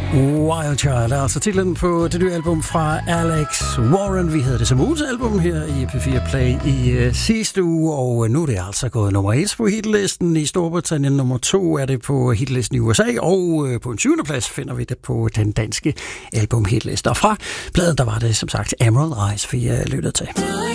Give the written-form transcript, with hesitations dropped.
Wild Child er altså titlen på det nye album fra Alex Warren. Vi havde det som ugens album her i P4 Play i sidste uge, og nu er det altså gået nummer 1 på hitlisten i Storbritannien. Nummer 2 er det på hitlisten i USA, og på en 20. plads finder vi det på den danske album hitliste. Og fra pladen, der var det som sagt Emerald Eyes, vi lyttede til.